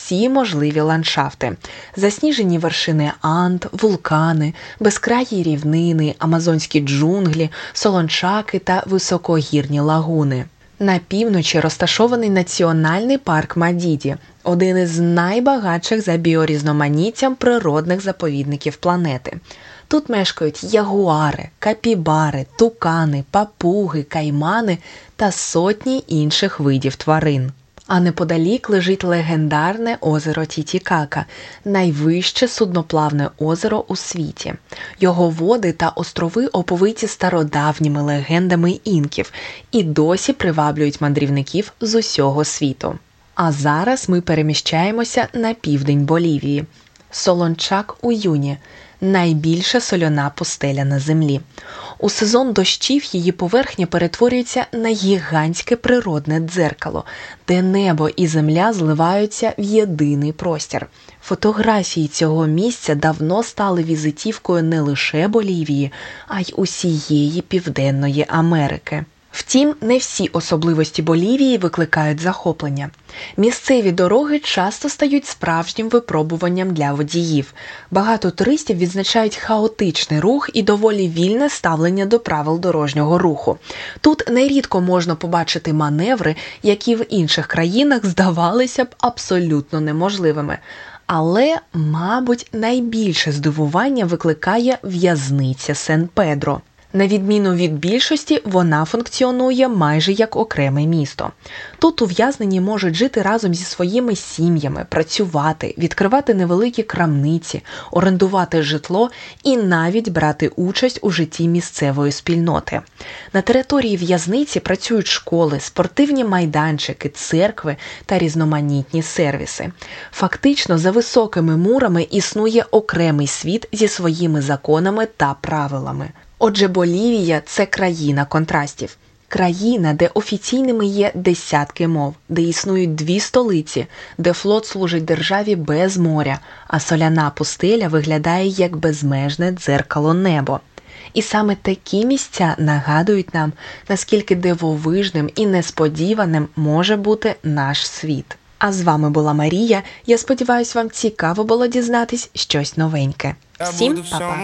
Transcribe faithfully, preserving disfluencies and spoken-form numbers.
всі можливі ландшафти. Засніжені вершини Анд, вулкани, безкраї рівнини, амазонські джунглі, солончаки та високогірні лагуни. На півночі розташований національний парк Мадіді, один із найбагатших за біорізноманіттям природних заповідників планети. Тут мешкають ягуари, капібари, тукани, папуги, каймани та сотні інших видів тварин. А неподалік лежить легендарне озеро Тітікака – найвище судноплавне озеро у світі. Його води та острови оповиті стародавніми легендами інків і досі приваблюють мандрівників з усього світу. А зараз ми переміщаємося на південь Болівії. Солончак-Уюні – найбільша соляна пустеля на землі. У сезон дощів її поверхня перетворюється на гігантське природне дзеркало, де небо і земля зливаються в єдиний простір. Фотографії цього місця давно стали візитівкою не лише Болівії, а й усієї Південної Америки. Втім, не всі особливості Болівії викликають захоплення. Місцеві дороги часто стають справжнім випробуванням для водіїв. Багато туристів відзначають хаотичний рух і доволі вільне ставлення до правил дорожнього руху. Тут нерідко можна побачити маневри, які в інших країнах здавалися б абсолютно неможливими. Але, мабуть, найбільше здивування викликає в'язниця Сен-Педро. На відміну від більшості, вона функціонує майже як окреме місто. Тут ув'язнені можуть жити разом зі своїми сім'ями, працювати, відкривати невеликі крамниці, орендувати житло і навіть брати участь у житті місцевої спільноти. На території в'язниці працюють школи, спортивні майданчики, церкви та різноманітні сервіси. Фактично, за високими мурами існує окремий світ зі своїми законами та правилами. Отже, Болівія – це країна контрастів. Країна, де офіційними є десятки мов, де існують дві столиці, де флот служить державі без моря, а соляна пустеля виглядає як безмежне дзеркало небо. І саме такі місця нагадують нам, наскільки дивовижним і несподіваним може бути наш світ. А з вами була Марія. Я сподіваюся, вам цікаво було дізнатись щось новеньке. Всім па-па!